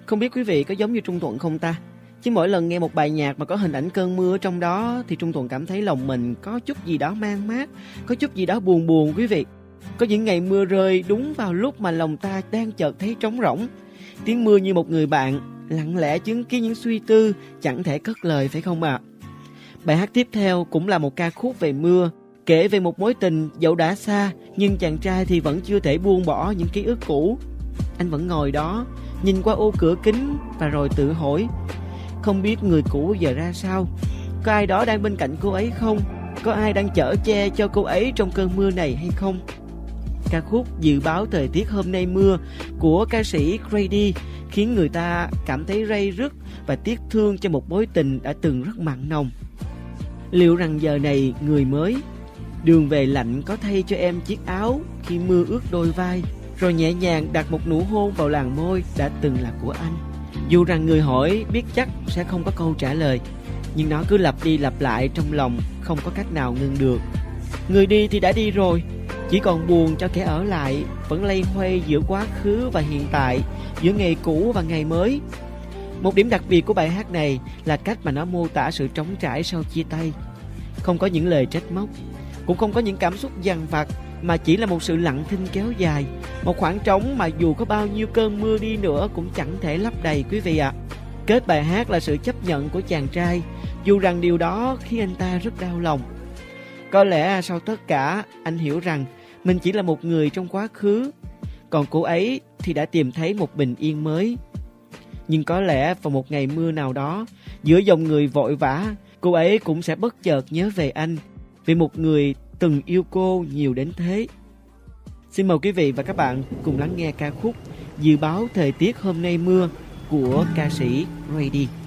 Không biết quý vị có giống như Trung Thuận không ta? Chứ mỗi lần nghe một bài nhạc mà có hình ảnh cơn mưa ở trong đó thì Trung Thuận cảm thấy lòng mình có chút gì đó man mát, có chút gì đó buồn buồn quý vị. Có những ngày mưa rơi đúng vào lúc mà lòng ta đang chợt thấy trống rỗng. Tiếng mưa như một người bạn, lặng lẽ chứng kiến những suy tư chẳng thể cất lời phải không ạ? Bài hát tiếp theo cũng là một ca khúc về mưa, kể về một mối tình dẫu đã xa nhưng chàng trai thì vẫn chưa thể buông bỏ những ký ức cũ. Anh vẫn ngồi đó, nhìn qua ô cửa kính và rồi tự hỏi, không biết người cũ giờ ra sao? Có ai đó đang bên cạnh cô ấy không? Có ai đang chở che cho cô ấy trong cơn mưa này hay không? Ca khúc Dự báo thời tiết hôm nay mưa của ca sĩ Grady khiến người ta cảm thấy ray rứt và tiếc thương cho một mối tình đã từng rất mặn nồng. Liệu rằng giờ này người mới, đường về lạnh có thay cho em chiếc áo khi mưa ướt đôi vai, rồi nhẹ nhàng đặt một nụ hôn vào làn môi đã từng là của anh. Dù rằng người hỏi biết chắc sẽ không có câu trả lời, nhưng nó cứ lặp đi lặp lại trong lòng, không có cách nào ngưng được. Người đi thì đã đi rồi, chỉ còn buồn cho kẻ ở lại, vẫn loay hoay giữa quá khứ và hiện tại, giữa ngày cũ và ngày mới. Một điểm đặc biệt của bài hát này là cách mà nó mô tả sự trống trải sau chia tay. Không có những lời trách móc, cũng không có những cảm xúc dằn vặt, mà chỉ là một sự lặng thinh kéo dài, một khoảng trống mà dù có bao nhiêu cơn mưa đi nữa cũng chẳng thể lấp đầy quý vị ạ. Kết bài hát là sự chấp nhận của chàng trai, dù rằng điều đó khiến anh ta rất đau lòng. Có lẽ sau tất cả, anh hiểu rằng mình chỉ là một người trong quá khứ, còn cô ấy thì đã tìm thấy một bình yên mới. Nhưng có lẽ vào một ngày mưa nào đó, giữa dòng người vội vã, cô ấy cũng sẽ bất chợt nhớ về anh, vì một người từng yêu cô nhiều đến thế. Xin mời quý vị và các bạn cùng lắng nghe ca khúc Dự báo thời tiết hôm nay mưa của ca sĩ Grady.